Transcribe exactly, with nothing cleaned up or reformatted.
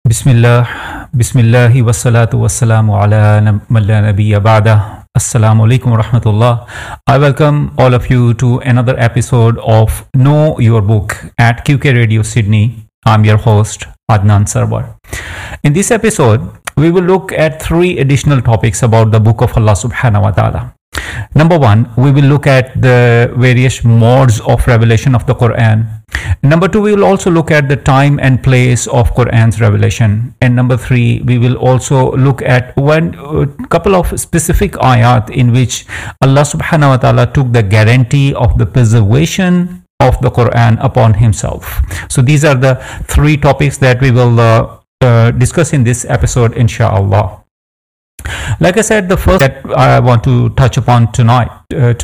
Bismillah, Bismillahi wassalatu wassalamu ala man la nabiyya ba'da. Assalamu alaikum wa rahmatullah. I welcome all of you to another episode of Know Your Book at Q K Radio Sydney. I'm your host, Adnan Sarwar. In this episode, we will look at three additional topics about the Book of Allah subhanahu wa ta'ala. Number one, we will look at the various modes of revelation of the Quran. Number two, we will also look at the time and place of Quran's revelation. And number three, we will also look at one uh, couple of specific ayat in which Allah subhanahu wa ta'ala took the guarantee of the preservation of the Quran upon himself. So these are the three topics that we will uh, uh, discuss in this episode, inshallah. Like I said, the first that I want to touch upon tonight uh,